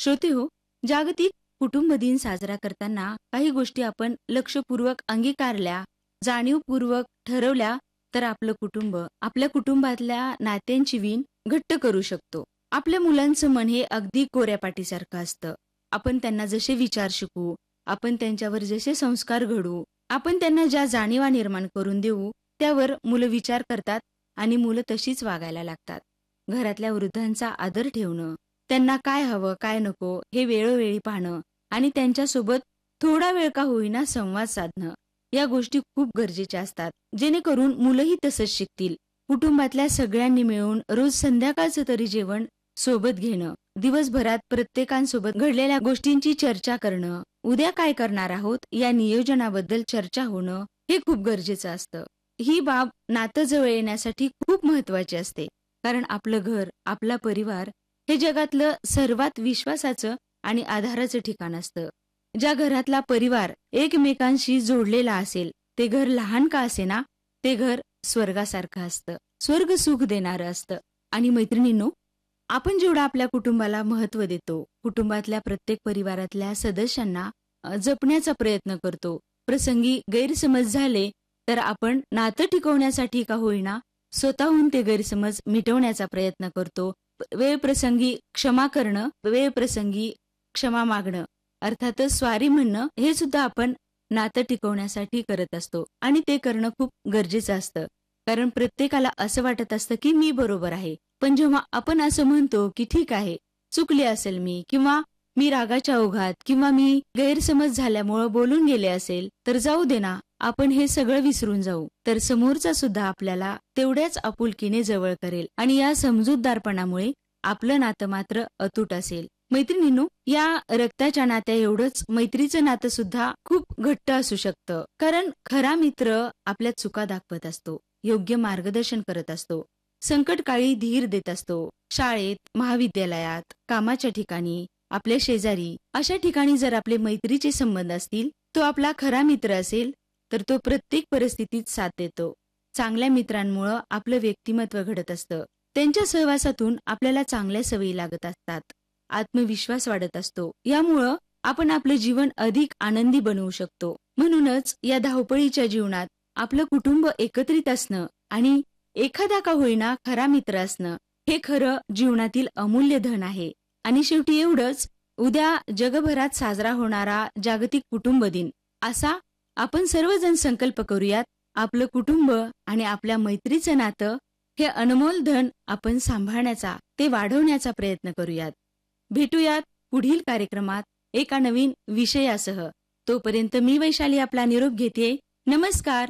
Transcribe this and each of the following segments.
श्रोते हो, जागतिक कुटुंब दिन साजरा करताना काही गोष्टी आपण लक्षपूर्वक अंगीकारल्या, जाणीवपूर्वक ठरवल्या तर आपलं कुटुंब, आपल्या कुटुंबातल्या नात्यांची वीण घट्ट करू शकतो. आपल्या मुलांचं मन हे अगदी कोऱ्या पाटीसारखं असतं. आपण त्यांना जसे विचार शिकवू, आपण त्यांच्यावर जसे संस्कार घडवू, आपण त्यांना ज्या जाणीवा निर्माण करून देऊ, त्यावर मुलं विचार करतात आणि मुलं तशीच वागायला लागतात. घरातल्या वृद्धांचा आदर ठेवणं, त्यांना काय हवं काय नको हे वेळोवेळी पाहणं आणि त्यांच्यासोबत थोडा वेळ का होईना संवाद साधणं, या गोष्टी खूप गरजेच्या असतात, जेणेकरून मुलंही तसंच शिकतील. कुटुंबातल्या सगळ्यांनी मिळून रोज संध्याकाळचं तरी जेवण सोबत घेणं, दिवसभरात प्रत्येकांसोबत घडलेल्या गोष्टींची चर्चा करणं, उद्या काय करणार आहोत या नियोजनाबद्दल चर्चा होणं, हे खूप गरजेचं असतं. ही बाब नातं जवळ येण्यासाठी खूप महत्वाची असते. कारण आपलं घर, आपला परिवार हे जगातलं सर्वात विश्वासाचं आणि आधाराचं ठिकाण असतं. ज्या घरातला परिवार एकमेकांशी जोडलेला असेल, ते घर लहान का असेना, ते घर स्वर्गासारखं असतं, स्वर्ग सुख देणारं असतं. आणि मैत्रिणींनो, आपण जेवढं आपल्या कुटुंबाला महत्त्व देतो, कुटुंबातल्या प्रत्येक परिवारातल्या सदस्यांना जपण्याचा प्रयत्न करतो. प्रसंगी गैरसमज झाले तर आपण नातं टिकवण्यासाठी का होईना स्वतःहून ते गैरसमज मिटवण्याचा प्रयत्न करतो. वेळप्रसंगी क्षमा करणं, वेळप्रसंगी क्षमा मागणं, अर्थातच स्वारी म्हणणं, हे सुद्धा आपण नातं टिकवण्यासाठी करत असतो. आणि ते करणं खूप गरजेचं असतं. कारण प्रत्येकाला असं वाटत असतं की मी बरोबर आहे. पण जेव्हा आपण असं म्हणतो की ठीक आहे, चुकले असेल मी, किंवा मी रागाच्या ओघात किंवा मी गैरसमज झाल्यामुळं बोलून गेले असेल, तर जाऊ दे ना, आपण हे सगळं विसरून जाऊ, तर समोरचा सुद्धा आपल्याला तेवढ्याच आपुलकीने जवळ करेल आणि या समजूतदारपणामुळे आपलं नातं मात्र अतूट असेल. मैत्रिणींनो, या रक्ताच्या नात्या एवढंच मैत्रीचं नातं सुद्धा खूप घट्ट असू शकतं. कारण खरा मित्र आपल्या चुका दाखवत असतो, योग्य मार्गदर्शन करत असतो, संकटकाळी धीर देत असतो. शाळेत, महाविद्यालयात, कामाच्या ठिकाणी, आपल्या शेजारी, अशा ठिकाणी जर आपले मैत्रीचे संबंध असतील, तो आपला खरा मित्र असेल, तर तो प्रत्येक परिस्थितीत साथ देतो. चांगल्या मित्रांमुळं आपलं व्यक्तिमत्व घडत असतं. त्यांच्या सहवासातून आपल्याला चांगल्या सवयी लागत असतात, आत्मविश्वास वाढत असतो. यामुळं आपण आपलं जीवन अधिक आनंदी बनवू शकतो. म्हणूनच या धावपळीच्या जीवनात आपलं कुटुंब एकत्रित असणं आणि एखादा का होईना खरा मित्र असणं, हे खरं जीवनातील अमूल्य धन आहे. आणि शेवटी एवढंच, उद्या जगभरात साजरा होणारा जागतिक कुटुंब दिन, असा आपण सर्वजण संकल्प करूयात. आपलं कुटुंब आणि आपल्या मैत्रीचं नातं हे अनमोल धन आपण सांभाळण्याचा, ते वाढवण्याचा प्रयत्न करूयात. भेटूयात पुढील कार्यक्रमात एका नवीन विषयासह. तोपर्यंत मी वैशाली आपला निरोप घेते. नमस्कार.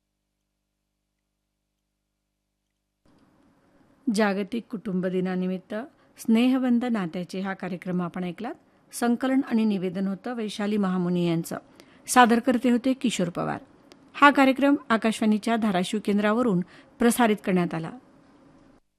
जागतिक कुटुंब दिनानिमित्त स्नेहबंध नात्याचे हा कार्यक्रम आपण ऐकलात. संकलन आणि निवेदन होतं वैशाली महामुनी यांचं. सादर करते होते किशोर पवार. हा कार्यक्रम आकाशवाणीच्या धाराशिव केंद्रावरून प्रसारित करण्यात आला.